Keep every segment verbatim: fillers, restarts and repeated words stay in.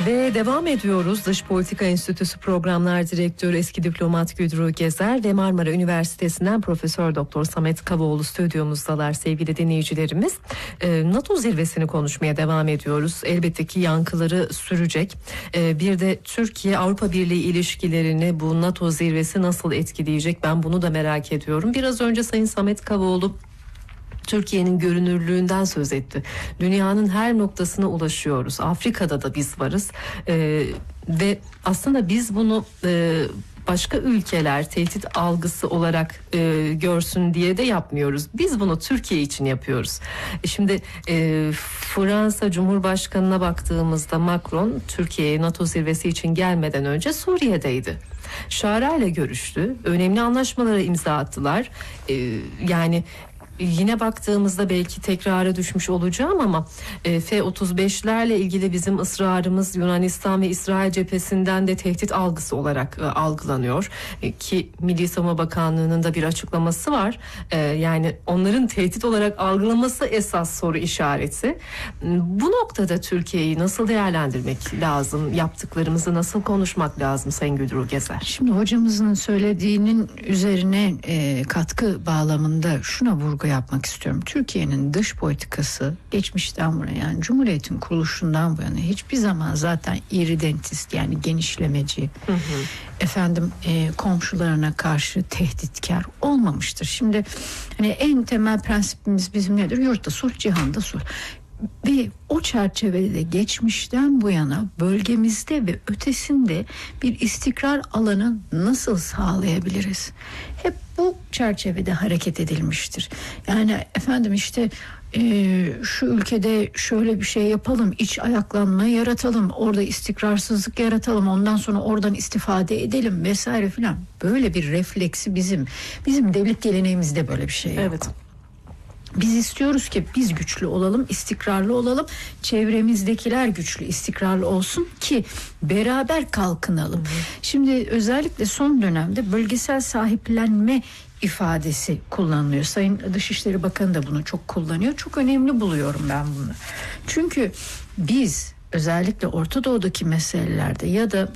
Ve devam ediyoruz. Dış Politika Enstitüsü Programlar Direktörü eski diplomat Güdrü Gezer ve Marmara Üniversitesi'nden Profesör Doktor Samet Kavaoğlu stüdyomuzdalar sevgili dinleyicilerimiz. Ee, NATO zirvesini konuşmaya devam ediyoruz. Elbette ki yankıları sürecek. Ee, bir de Türkiye Avrupa Birliği ilişkilerini bu NATO zirvesi nasıl etkileyecek? Ben bunu da merak ediyorum. Biraz önce Sayın Samet Kavaoğlu Türkiye'nin görünürlüğünden söz etti. Dünyanın her noktasına ulaşıyoruz. Afrika'da da biz varız. Ee, ve aslında biz bunu e, başka ülkeler tehdit algısı olarak e, görsün diye de yapmıyoruz. Biz bunu Türkiye için yapıyoruz. E şimdi e, Fransa Cumhurbaşkanı'na baktığımızda Macron Türkiye'ye NATO zirvesi için gelmeden önce Suriye'deydi. Şara ile görüştü. Önemli anlaşmalara imza attılar. E, yani Yine baktığımızda belki tekrara düşmüş olacağım ama e, F otuz beşlerle ilgili bizim ısrarımız Yunanistan ve İsrail cephesinden de tehdit algısı olarak e, algılanıyor. E, ki Milli Savunma Bakanlığı'nın da bir açıklaması var. E, yani onların tehdit olarak algılaması esas soru işareti. Bu noktada Türkiye'yi nasıl değerlendirmek lazım? Yaptıklarımızı nasıl konuşmak lazım Sayın Güdrü Gezer? Şimdi hocamızın söylediğinin üzerine e, katkı bağlamında şuna vurgu yapmak istiyorum. Türkiye'nin dış politikası geçmişten buraya, yani Cumhuriyet'in kuruluşundan bu yana hiçbir zaman zaten iridentist, yani genişlemeci, hı hı. efendim e, komşularına karşı tehditkar olmamıştır. Şimdi hani en temel prensibimiz bizim nedir? Yurtta sulh, cihanda sulh. Ve o çerçevede geçmişten bu yana bölgemizde ve ötesinde bir istikrar alanı nasıl sağlayabiliriz? Hep bu çerçevede hareket edilmiştir. Yani efendim işte e, şu ülkede şöyle bir şey yapalım, iç ayaklanma yaratalım, orada istikrarsızlık yaratalım, ondan sonra oradan istifade edelim vesaire filan. Böyle bir refleksi bizim bizim devlet geleneğimizde böyle bir şey yok. Evet. Biz istiyoruz ki biz güçlü olalım, istikrarlı olalım, çevremizdekiler güçlü, istikrarlı olsun ki beraber kalkınalım. Hı hı. Şimdi özellikle son dönemde bölgesel sahiplenme ifadesi kullanılıyor. Sayın Dışişleri Bakanı da bunu çok kullanıyor. Çok önemli buluyorum ben bunu. Çünkü biz özellikle Orta Doğu'daki meselelerde ya da,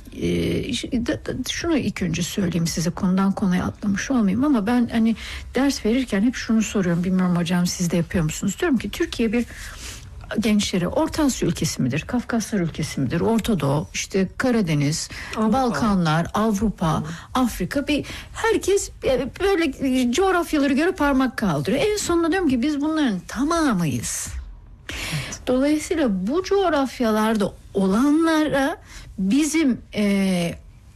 e, da, da şunu ilk önce söyleyeyim size, konudan konuya atlamış olmayayım ama ben hani ders verirken hep şunu soruyorum, bilmiyorum hocam siz de yapıyor musunuz? Diyorum ki Türkiye bir gençlere Orta Asya ülkesi midir? Kafkaslar ülkesi midir? Orta Doğu, işte Karadeniz, Avrupa. Balkanlar, Avrupa, hmm. Afrika, bir herkes böyle coğrafyaları göre parmak kaldırıyor. En sonunda diyorum ki biz bunların tamamıyız. Evet. Dolayısıyla bu coğrafyalarda olanlara bizim e,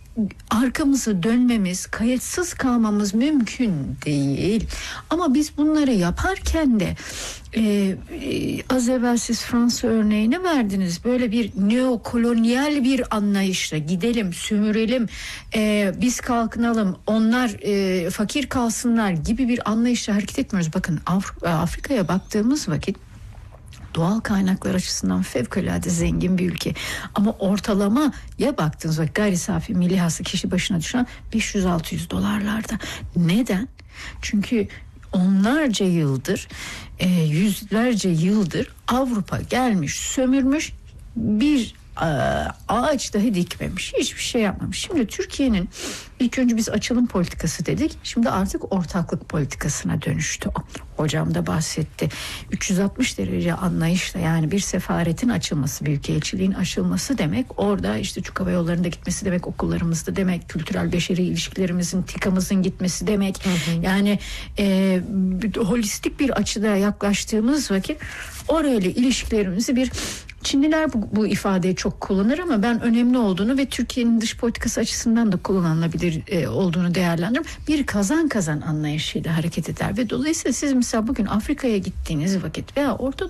arkamızı dönmemiz, kayıtsız kalmamız mümkün değil. Ama biz bunları yaparken de e, e, az evvel siz Fransa örneğini verdiniz. Böyle bir neokolonyal bir anlayışla gidelim, sömürelim, e, biz kalkınalım, onlar e, fakir kalsınlar gibi bir anlayışla hareket etmiyoruz. Bakın Af- Afrika'ya baktığımız vakit doğal kaynaklar açısından fevkalade zengin bir ülke. Ama ortalamaya baktığınız vakit gayri safi milli hasıla kişi başına düşen beş yüz altı yüz dolarlarda. Neden? Çünkü onlarca yıldır, e, yüzlerce yıldır Avrupa gelmiş, sömürmüş, bir e, ağaç dahi dikmemiş, hiçbir şey yapmamış. Şimdi Türkiye'nin ilk önce biz açılım politikası dedik. Şimdi artık ortaklık politikasına dönüştü o. Hocam da bahsetti. üç yüz altmış derece anlayışla, yani bir sefaretin açılması, büyükelçiliğin açılması demek, orada işte Türk Hava Yolları'nda gitmesi demek, okullarımızda demek, kültürel beşeri ilişkilerimizin, TİKA'mızın gitmesi demek. Hı hı. Yani e, holistik bir açıda yaklaştığımız vakit orayla ilişkilerimizi bir Çinliler bu, bu ifadeyi çok kullanır ama ben önemli olduğunu ve Türkiye'nin dış politikası açısından da kullanılabilir e, olduğunu değerlendiriyorum. Bir kazan kazan anlayışıyla hareket eder ve dolayısıyla siz mesela bugün Afrika'ya gittiğiniz vakit veya Orta